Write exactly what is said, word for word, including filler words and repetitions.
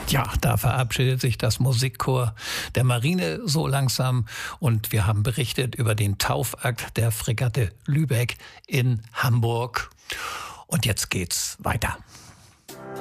Ja, da verabschiedet sich das Musikchor der Marine so langsam und wir haben berichtet über den Taufakt der Fregatte Lübeck in Hamburg. Und jetzt geht's weiter.